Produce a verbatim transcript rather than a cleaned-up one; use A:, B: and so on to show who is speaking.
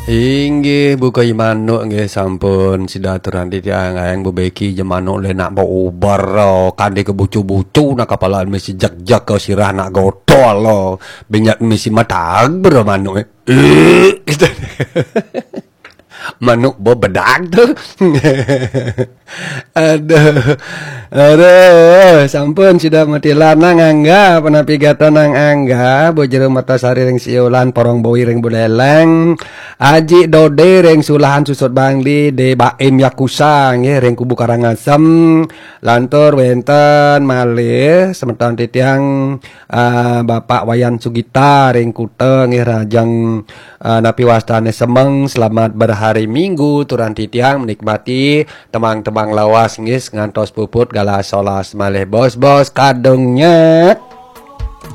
A: Inggih bukai manuk nggih sampun sidaturun tiang ayang bebeki je manuk le nak bau ubar lo kande ke bucu-bucu nak kapalaan mesi jak-jak kau sirah nak gotol lo banyak mesi matag bro manuk eh gitu. Manuk bo bedak tuh. Aduh. Aduh, sampun sudah mati lanang angga penapi gata nang angga bojero mata sari ring siulan porong bowi ring buleleng aji dode ring sulahan susut bangli de baim yakusa nggih ring kubu Karangasem lantur wenten malih semeton titiang uh, Bapak Wayan Sugita ring Kute nggih rajang uh, napi wastane semeng selamat berhari Minggu turan titiang menikmati temang-temang lawas nggih ngantos puput galas solas malih bos-bos kadungnya.